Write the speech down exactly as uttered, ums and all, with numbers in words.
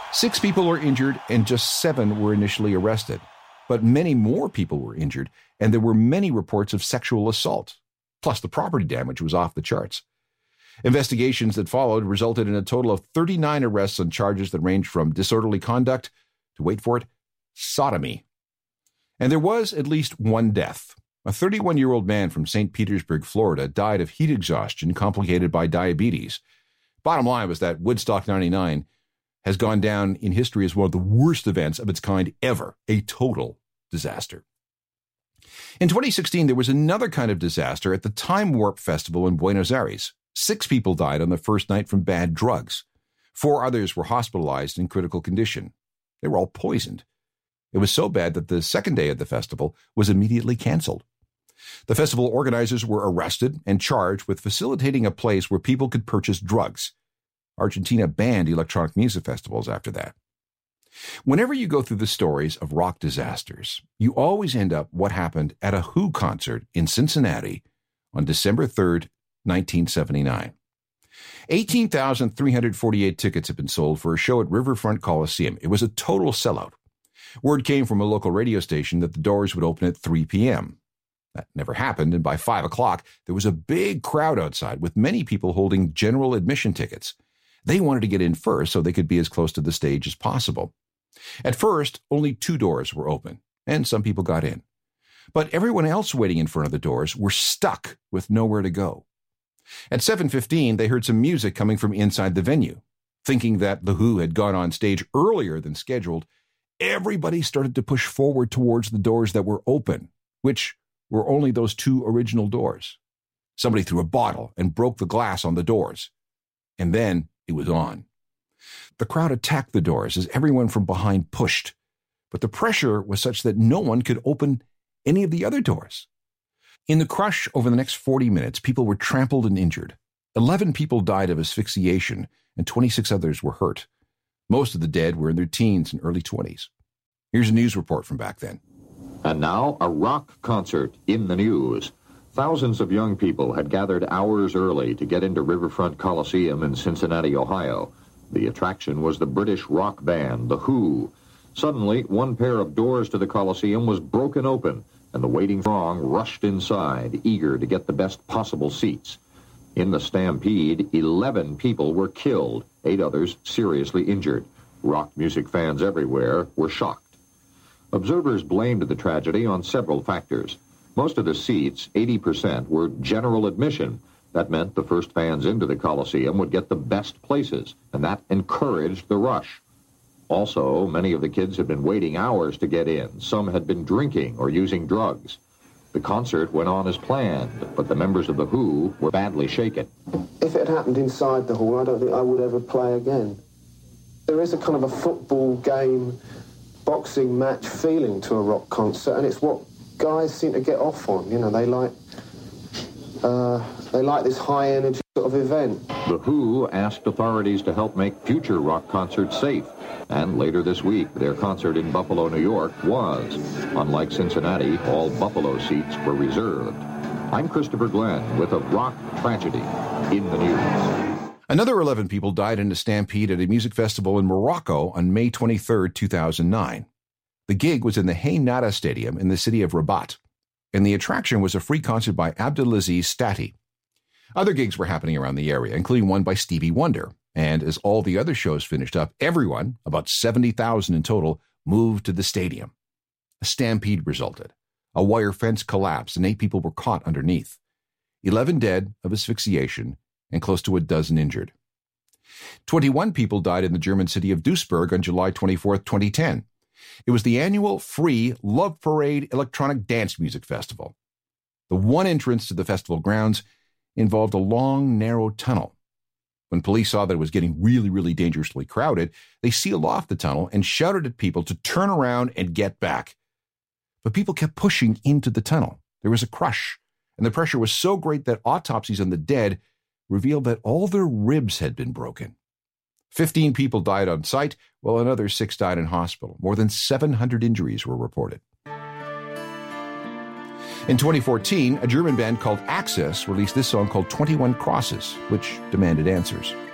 Six people were injured and just seven were initially arrested. But many more people were injured, and there were many reports of sexual assault. Plus, the property damage was off the charts. Investigations that followed resulted in a total of thirty-nine arrests on charges that ranged from disorderly conduct to, wait for it, sodomy. And there was at least one death. A thirty-one-year-old man from Saint Petersburg, Florida, died of heat exhaustion complicated by diabetes. Bottom line was that Woodstock ninety-nine has gone down in history as one of the worst events of its kind ever, a total disaster. In twenty sixteen, there was another kind of disaster at the Time Warp Festival in Buenos Aires. Six people died on the first night from bad drugs. Four others were hospitalized in critical condition. They were all poisoned. It was so bad that the second day of the festival was immediately canceled. The festival organizers were arrested and charged with facilitating a place where people could purchase drugs. Argentina banned electronic music festivals after that. Whenever you go through the stories of rock disasters, you always end up what happened at a Who concert in Cincinnati on December third, nineteen seventy-nine. eighteen thousand three hundred forty-eight tickets had been sold for a show at Riverfront Coliseum. It was a total sellout. Word came from a local radio station that the doors would open at three p.m. That never happened, and by five o'clock, there was a big crowd outside with many people holding general admission tickets. They wanted to get in first so they could be as close to the stage as possible. At first, only two doors were open, and some people got in. But everyone else waiting in front of the doors were stuck with nowhere to go. At seven fifteen, they heard some music coming from inside the venue. Thinking that The Who had gone on stage earlier than scheduled, everybody started to push forward towards the doors that were open, which were only those two original doors. Somebody threw a bottle and broke the glass on the doors. And then it was on. The crowd attacked the doors as everyone from behind pushed, but the pressure was such that no one could open any of the other doors. In the crush over the next forty minutes, people were trampled and injured. Eleven people died of asphyxiation, and twenty-six others were hurt. Most of the dead were in their teens and early twenties. Here's a news report from back then. And now, a rock concert in the news. Thousands of young people had gathered hours early to get into Riverfront Coliseum in Cincinnati, Ohio. The attraction was the British rock band, The Who. Suddenly, one pair of doors to the Coliseum was broken open, and the waiting throng rushed inside, eager to get the best possible seats. In the stampede, eleven people were killed, eight others seriously injured. Rock music fans everywhere were shocked. Observers blamed the tragedy on several factors. Most of the seats, eighty percent, were general admission. That meant the first fans into the Coliseum would get the best places, and that encouraged the rush. Also, many of the kids had been waiting hours to get in. Some had been drinking or using drugs. The concert went on as planned, but the members of The Who were badly shaken. If it had happened inside the hall, I don't think I would ever play again. There is a kind of a football game, boxing match feeling to a rock concert, and it's what guys seem to get off on. You know, they like uh, they like this high-energy sort of event. The Who asked authorities to help make future rock concerts safe. And later this week, their concert in Buffalo, New York was. Unlike Cincinnati, all Buffalo seats were reserved. I'm Christopher Glenn with a rock tragedy in the news. Another eleven people died in a stampede at a music festival in Morocco on May twenty-third, two thousand nine. The gig was in the Hey Nada Stadium in the city of Rabat, and the attraction was a free concert by Abdelaziz Stati. Other gigs were happening around the area, including one by Stevie Wonder. And as all the other shows finished up, everyone, about seventy thousand in total, moved to the stadium. A stampede resulted. A wire fence collapsed and eight people were caught underneath. Eleven dead of asphyxiation and close to a dozen injured. Twenty-one people died in the German city of Duisburg on July twenty-fourth, twenty ten. It was the annual free Love Parade electronic dance music festival. The one entrance to the festival grounds involved a long, narrow tunnel. When police saw that it was getting really, really dangerously crowded, they sealed off the tunnel and shouted at people to turn around and get back. But people kept pushing into the tunnel. There was a crush, and the pressure was so great that autopsies on the dead revealed that all their ribs had been broken. Fifteen people died on site, while another six died in hospital. More than seven hundred injuries were reported. In twenty fourteen, a German band called Axis released this song called twenty-one Crosses, which demanded answers.